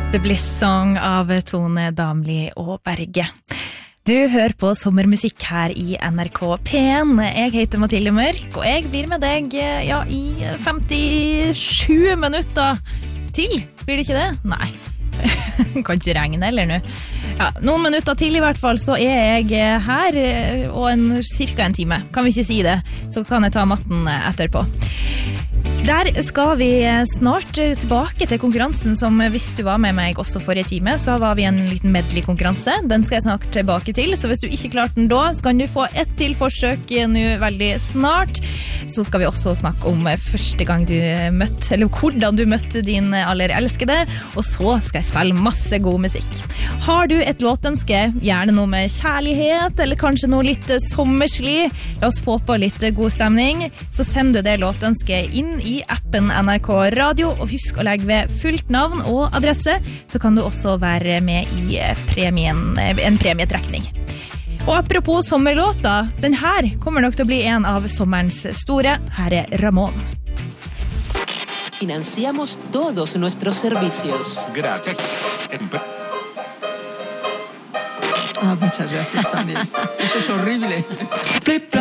The Bliss Song av Tone Damli og Berge. Du hører på sommermusikk her i NRK P1. Jeg heter Mathilde Mørk, og jeg blir med deg i 57 minutter til. Blir det ikke det? Nei. Kan ikke regne eller nå. Ja, noen minutter til i hvert fall, så er jeg her, og cirka en time. Kan vi ikke si det, så kan jeg ta matten etterpå. Der skal vi snart tilbake til konkurransen som hvis du var med meg også forrige time, så var vi en liten medley-konkurranse. Den skal jeg snart tilbake til, så hvis du ikke klarte den da, så kan du få ett til forsøk nå veldig snart. Så skal vi også snakke om første gang du møtte, eller hvordan du møtte din aller elskede, og så skal jeg spille masse god musikk. Har du et låtønske, gjerne noe med kjærlighet, eller kanskje noe litt sommerslig, la oss få på litt god stemning, så sender du det låtønsket inn i appen NRK Radio, og husk å legge ved fullt navn og adresse, så kan du også være med i en premietrekning. Og apropos sommerlåta, den her kommer nok til å bli en av sommerens store. Her er Ramón. Financiamos todos nuestros servicios. Gracias. Muchas gracias también. Eso es horrible.